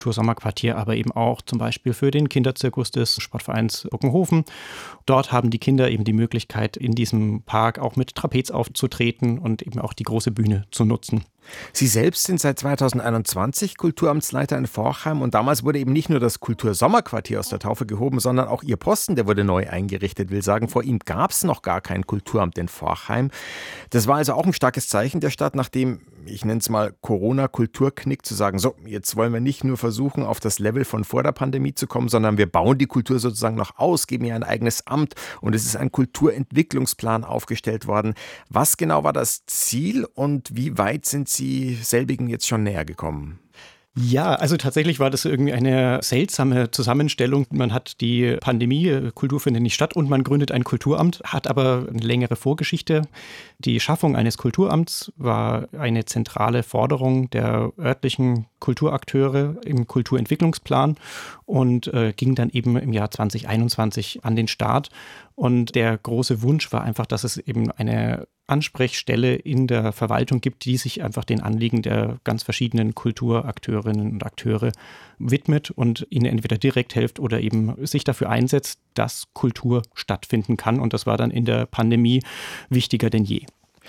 Kultursommerquartier, aber eben auch zum Beispiel für den Kinderzirkus des Sportvereins Buckenhofen. Dort haben die Kinder eben die Möglichkeit, in diesem Park auch mit Trapez aufzutreten und eben auch die große Bühne zu nutzen. Sie selbst sind seit 2021 Kulturamtsleiter in Forchheim und damals wurde eben nicht nur das Kultursommerquartier aus der Taufe gehoben, sondern auch Ihr Posten, der wurde neu eingerichtet. Will sagen, vor ihm gab es noch gar kein Kulturamt in Forchheim. Das war also auch ein starkes Zeichen der Stadt, nachdem, ich nenne es mal Corona-Kulturknick, zu sagen, so, jetzt wollen wir nicht nur versuchen, auf das Level von vor der Pandemie zu kommen, sondern wir bauen die Kultur sozusagen noch aus, geben ihr ein eigenes Amt und es ist ein Kulturentwicklungsplan aufgestellt worden. Was genau war das Ziel und wie weit sind Sie selbigen jetzt schon näher gekommen? Ja, also tatsächlich war das irgendwie eine seltsame Zusammenstellung. Man hat die Pandemie, Kultur findet nicht statt und man gründet ein Kulturamt, hat aber eine längere Vorgeschichte. Die Schaffung eines Kulturamts war eine zentrale Forderung der örtlichen Kulturakteure im Kulturentwicklungsplan und ging dann eben im Jahr 2021 an den Start. Und der große Wunsch war einfach, dass es eben eine Ansprechstelle in der Verwaltung gibt, die sich einfach den Anliegen der ganz verschiedenen Kulturakteurinnen und Akteure widmet und ihnen entweder direkt hilft oder eben sich dafür einsetzt, dass Kultur stattfinden kann. Und das war dann in der Pandemie wichtiger denn je.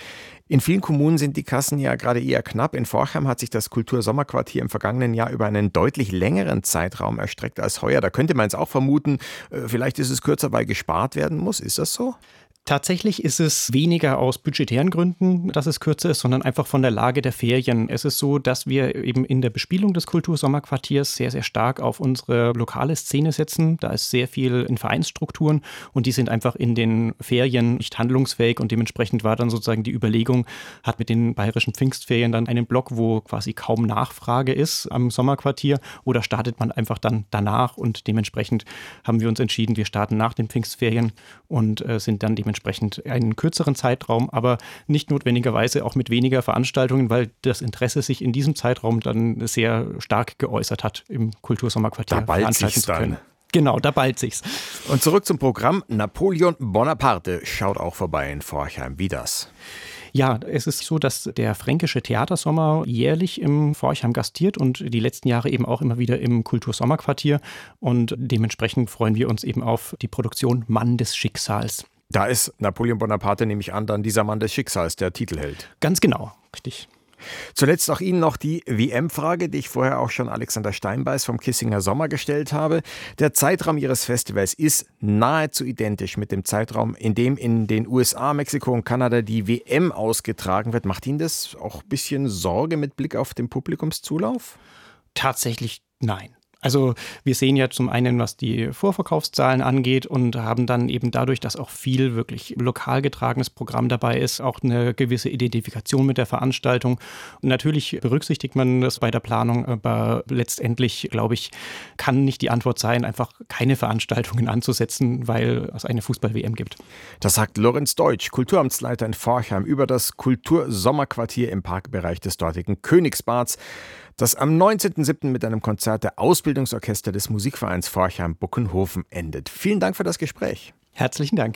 In vielen Kommunen sind die Kassen ja gerade eher knapp. In Forchheim hat sich das Kultursommerquartier im vergangenen Jahr über einen deutlich längeren Zeitraum erstreckt als heuer. Da könnte man jetzt auch vermuten, vielleicht ist es kürzer, weil gespart werden muss. Ist das so? Tatsächlich ist es weniger aus budgetären Gründen, dass es kürzer ist, sondern einfach von der Lage der Ferien. Es ist so, dass wir eben in der Bespielung des Kultursommerquartiers sehr, sehr stark auf unsere lokale Szene setzen. Da ist sehr viel in Vereinsstrukturen und die sind einfach in den Ferien nicht handlungsfähig und dementsprechend war dann sozusagen die Überlegung, hat mit den bayerischen Pfingstferien dann einen Block, wo quasi kaum Nachfrage ist am Sommerquartier oder startet man einfach dann danach und dementsprechend haben wir uns entschieden, wir starten nach den Pfingstferien und sind dann dementsprechend einen kürzeren Zeitraum, aber nicht notwendigerweise auch mit weniger Veranstaltungen, weil das Interesse sich in diesem Zeitraum dann sehr stark geäußert hat, im Kultursommerquartier veranstalten zu können. Genau, da ballt sich's. Und zurück zum Programm. Napoleon Bonaparte schaut auch vorbei in Forchheim. Wie das? Ja, es ist so, dass der Fränkische Theatersommer jährlich im Forchheim gastiert und die letzten Jahre eben auch immer wieder im Kultursommerquartier. Und dementsprechend freuen wir uns eben auf die Produktion Mann des Schicksals. Da ist Napoleon Bonaparte, nehme ich an, dann dieser Mann des Schicksals, der Titelheld. Ganz genau, richtig. Zuletzt auch Ihnen noch die WM-Frage, die ich vorher auch schon Alexander Steinbeiß vom Kissinger Sommer gestellt habe. Der Zeitraum Ihres Festivals ist nahezu identisch mit dem Zeitraum, in dem in den USA, Mexiko und Kanada die WM ausgetragen wird. Macht Ihnen das auch ein bisschen Sorge mit Blick auf den Publikumszulauf? Tatsächlich nein. Also wir sehen ja zum einen, was die Vorverkaufszahlen angeht und haben dann eben dadurch, dass auch viel wirklich lokal getragenes Programm dabei ist, auch eine gewisse Identifikation mit der Veranstaltung. Und natürlich berücksichtigt man das bei der Planung, aber letztendlich, glaube ich, kann nicht die Antwort sein, einfach keine Veranstaltungen anzusetzen, weil es eine Fußball-WM gibt. Das sagt Lorenz Deutsch, Kulturamtsleiter in Forchheim, über das Kultursommerquartier im Parkbereich des dortigen Königsbads, das am 19.07. mit einem Konzert der Ausbildungsorchester des Musikvereins Forchheim Buckenhofen endet. Vielen Dank für das Gespräch. Herzlichen Dank.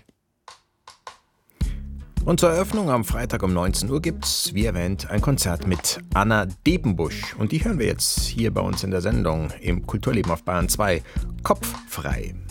Und zur Eröffnung am Freitag um 19 Uhr gibt's, wie erwähnt, ein Konzert mit Anna Debenbusch. Und die hören wir jetzt hier bei uns in der Sendung im Kulturleben auf Bayern 2. Kopf frei.